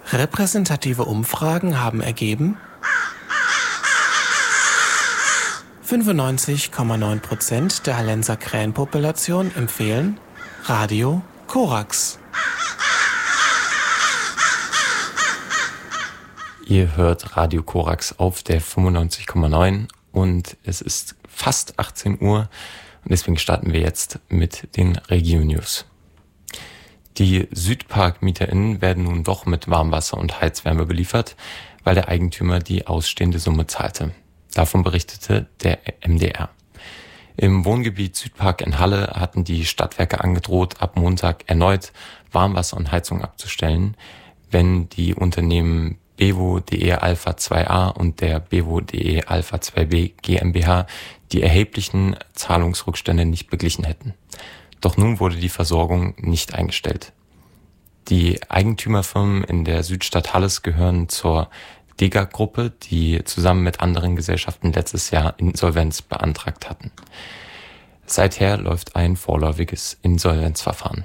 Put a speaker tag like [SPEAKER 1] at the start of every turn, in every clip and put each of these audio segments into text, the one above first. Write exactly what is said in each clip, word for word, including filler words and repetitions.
[SPEAKER 1] Repräsentative Umfragen haben ergeben, fünfundneunzig Komma neun Prozent der Hallenser Krähenpopulation empfehlen Radio Korax.
[SPEAKER 2] Ihr hört Radio Korax auf der fünfundneunzig Komma neun und es ist fast achtzehn Uhr und deswegen starten wir jetzt mit den Regio-News. Die SüdparkmieterInnen werden nun doch mit Warmwasser und Heizwärme beliefert, weil der Eigentümer die ausstehende Summe zahlte. Davon berichtete der M D R. Im Wohngebiet Südpark in Halle hatten die Stadtwerke angedroht, ab Montag erneut Warmwasser und Heizung abzustellen, wenn die Unternehmen Bewo.de Alpha zwei a und der Bewo.de Alpha zwei b GmbH die erheblichen Zahlungsrückstände nicht beglichen hätten. Doch nun wurde die Versorgung nicht eingestellt. Die Eigentümerfirmen in der Südstadt Halles gehören zur Dega-Gruppe, die zusammen mit anderen Gesellschaften letztes Jahr Insolvenz beantragt hatten. Seither läuft ein vorläufiges Insolvenzverfahren.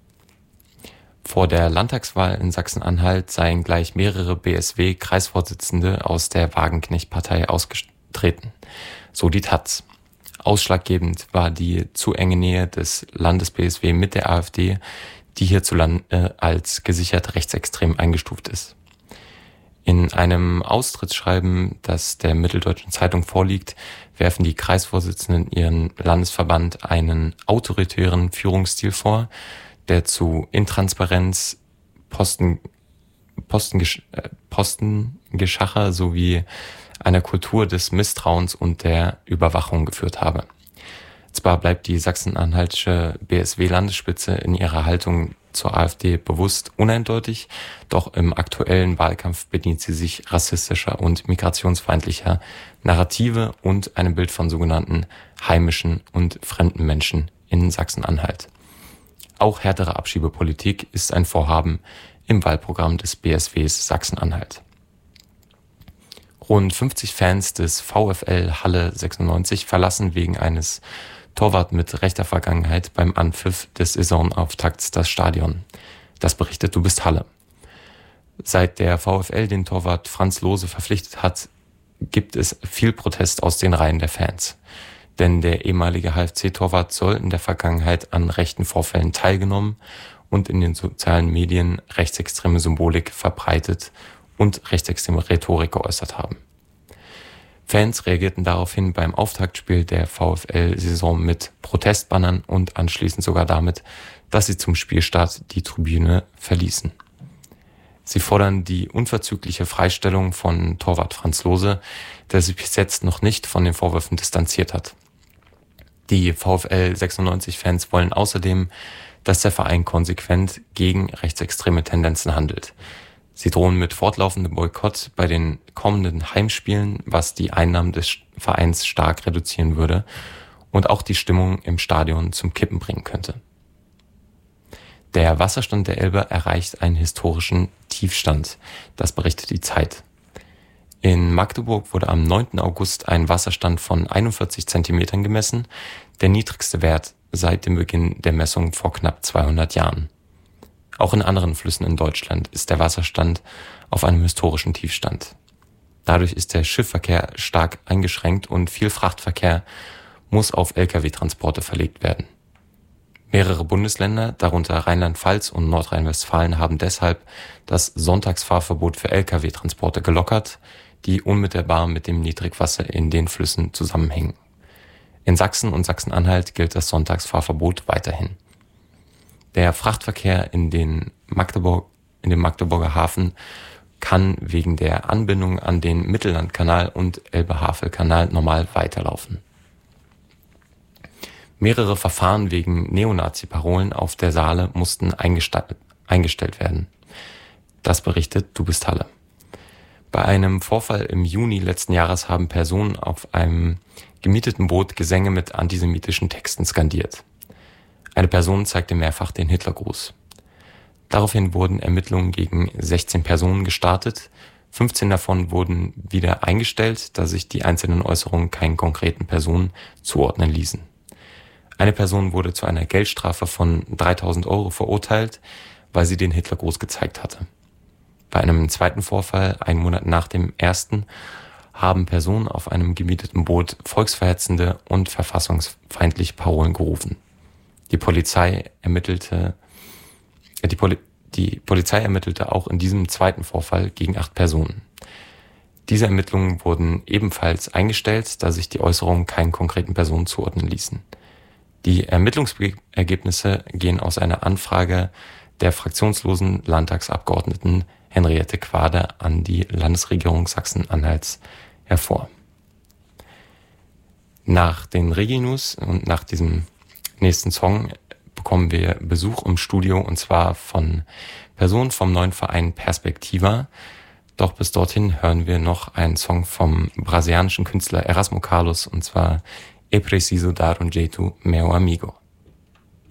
[SPEAKER 2] Vor der Landtagswahl in Sachsen-Anhalt seien gleich mehrere B S W-Kreisvorsitzende aus der Wagenknecht-Partei ausgetreten. So die Taz. Ausschlaggebend war die zu enge Nähe des Landes-B S W mit der AfD, die hierzulande als gesichert rechtsextrem eingestuft ist. In einem Austrittsschreiben, das der Mitteldeutschen Zeitung vorliegt, werfen die Kreisvorsitzenden ihren Landesverband einen autoritären Führungsstil vor, der zu Intransparenz, Posten, Postengesch, äh, Postengeschacher sowie einer Kultur des Misstrauens und der Überwachung geführt habe. Zwar bleibt die sachsen-anhaltische B S W-Landesspitze in ihrer Haltung zur AfD bewusst uneindeutig, doch im aktuellen Wahlkampf bedient sie sich rassistischer und migrationsfeindlicher Narrative und einem Bild von sogenannten heimischen und fremden Menschen in Sachsen-Anhalt. Auch härtere Abschiebepolitik ist ein Vorhaben im Wahlprogramm des B S Ws Sachsen-Anhalt. Rund fünfzig Fans des VfL Halle sechsundneunzig verlassen wegen eines Torwart mit rechter Vergangenheit beim Anpfiff des Saisonauftakts das Stadion. Das berichtet Du bist Halle. Seit der VfL den Torwart Franz Lose verpflichtet hat, gibt es viel Protest aus den Reihen der Fans. Denn der ehemalige H F C-Torwart soll in der Vergangenheit an rechten Vorfällen teilgenommen und in den sozialen Medien rechtsextreme Symbolik verbreitet und rechtsextreme Rhetorik geäußert haben. Fans reagierten daraufhin beim Auftaktspiel der VfL-Saison mit Protestbannern und anschließend sogar damit, dass sie zum Spielstart die Tribüne verließen. Sie fordern die unverzügliche Freistellung von Torwart Franz Lose, der sich bis jetzt noch nicht von den Vorwürfen distanziert hat. Die VfL sechsundneunzig-Fans wollen außerdem, dass der Verein konsequent gegen rechtsextreme Tendenzen handelt. Sie drohen mit fortlaufendem Boykott bei den kommenden Heimspielen, was die Einnahmen des Vereins stark reduzieren würde und auch die Stimmung im Stadion zum Kippen bringen könnte. Der Wasserstand der Elbe erreicht einen historischen Tiefstand, das berichtet die Zeit. In Magdeburg wurde am neunten August ein Wasserstand von einundvierzig Zentimetern gemessen, der niedrigste Wert seit dem Beginn der Messung vor knapp zweihundert Jahren. Auch in anderen Flüssen in Deutschland ist der Wasserstand auf einem historischen Tiefstand. Dadurch ist der Schiffsverkehr stark eingeschränkt und viel Frachtverkehr muss auf L K W-Transporte verlegt werden. Mehrere Bundesländer, darunter Rheinland-Pfalz und Nordrhein-Westfalen, haben deshalb das Sonntagsfahrverbot für L K W-Transporte gelockert, die unmittelbar mit dem Niedrigwasser in den Flüssen zusammenhängen. In Sachsen und Sachsen-Anhalt gilt das Sonntagsfahrverbot weiterhin. Der Frachtverkehr in den Magdeburg, in dem Magdeburger Hafen kann wegen der Anbindung an den Mittellandkanal und Elbe-Havel-Kanal normal weiterlaufen. Mehrere Verfahren wegen Neonazi-Parolen auf der Saale mussten eingesta- eingestellt werden. Das berichtet Du bist Halle. Bei einem Vorfall im Juni letzten Jahres haben Personen auf einem gemieteten Boot Gesänge mit antisemitischen Texten skandiert. Eine Person zeigte mehrfach den Hitlergruß. Daraufhin wurden Ermittlungen gegen sechzehn Personen gestartet. fünfzehn davon wurden wieder eingestellt, da sich die einzelnen Äußerungen keinen konkreten Personen zuordnen ließen. Eine Person wurde zu einer Geldstrafe von dreitausend Euro verurteilt, weil sie den Hitlergruß gezeigt hatte. Bei einem zweiten Vorfall, einen Monat nach dem ersten, haben Personen auf einem gemieteten Boot volksverhetzende und verfassungsfeindliche Parolen gerufen. Die Polizei ermittelte, äh, die, Poli- die Polizei ermittelte auch in diesem zweiten Vorfall gegen acht Personen. Diese Ermittlungen wurden ebenfalls eingestellt, da sich die Äußerungen keinen konkreten Personen zuordnen ließen. Die Ermittlungsergebnisse gehen aus einer Anfrage der fraktionslosen Landtagsabgeordneten Henriette Quader an die Landesregierung Sachsen-Anhalts hervor. Nach den Regi-News und nach diesem nächsten Song bekommen wir Besuch im Studio, und zwar von Personen vom neuen Verein Perspectiva. Doch bis dorthin hören wir noch einen Song vom brasilianischen Künstler Erasmo Carlos, und zwar E Preciso Dar um Jeito Meu Amigo.